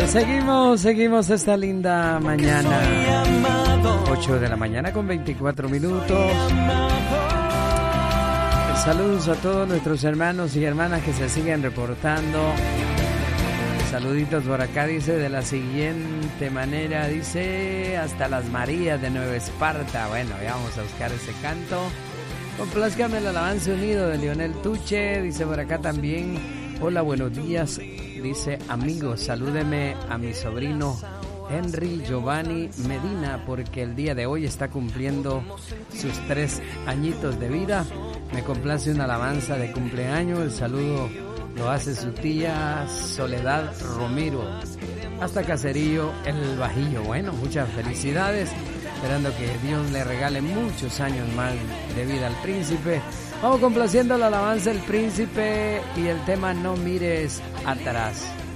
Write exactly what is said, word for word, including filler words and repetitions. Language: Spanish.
Seguimos, seguimos esta linda mañana. ocho de la mañana con veinticuatro minutos. Saludos a todos nuestros hermanos y hermanas que se siguen reportando. Saluditos por acá, dice de la siguiente manera, dice hasta las Marías de Nueva Esparta. Bueno, ya vamos a buscar ese canto. Complázcame el alabanza unido de Lionel Tuche, dice por acá también. Hola, buenos días, dice amigos, salúdeme a mi sobrino Henry Giovanni Medina, porque el día de hoy está cumpliendo sus tres añitos de vida. Me complace una alabanza de cumpleaños. El saludo lo hace su tía Soledad Romero, hasta Caserío El Bajillo. Bueno, muchas felicidades, esperando que Dios le regale muchos años más de vida al príncipe. Vamos complaciendo la alabanza del príncipe y el tema No mires atrás.